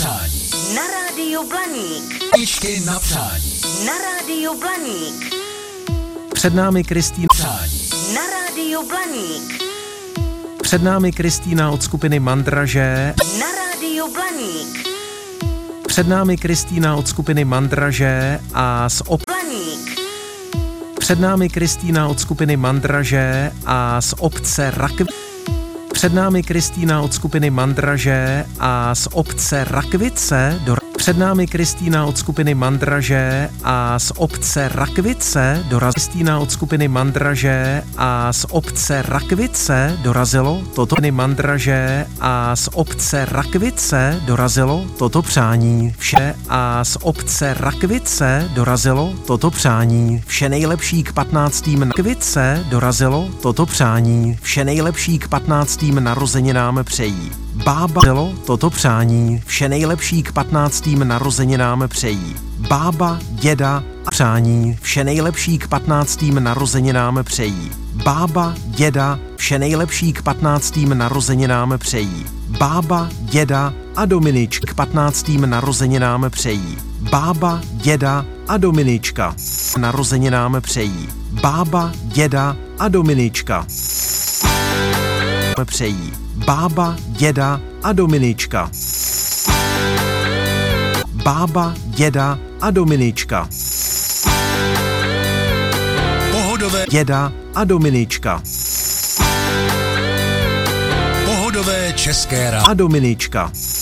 přání. Na rádiu Blaník. Písničky na přání. Na rádiu Blaník. Před námi Kristýna. Přání. Na rádiu Blaník. Před námi Kristýna od skupiny Mandraže. Na rádiu Blaník. Před námi Kristýna od skupiny Mandraže a Blaník. Před námi Kristýna od skupiny Mandraže a z obce Rakvice. Před námi Kristýna od skupiny Mandraže a z obce Rakvice Před námi Kristýna od skupiny Mandraže a z obce Rakvice Kristýna od skupiny Mandraže a z obce Rakvice dorazilo toto Mandraže a z obce Rakvice dorazilo toto přání vše a z obce Rakvice dorazilo toto přání vše nejlepší k 15. Rakvice dorazilo toto přání vše nejlepší k 15. narozeninám přejí. Bába toto přání vše nejlepší k 15. narozeninám přejí. Bába, děda a přání vše nejlepší k 15. narozeninám přejí. Bába, děda vše nejlepší k 15. narozeninám přejí. Bába, děda a Dominič k 15. narozeninám přejí. Bába, děda a Dominička narozeninám přejí. Bába, děda a Dominička přejí. Bába, děda a Dominička. Bába, děda a Dominička. Pohodové. Děda a Dominička. Pohodové české rádio. A Dominička.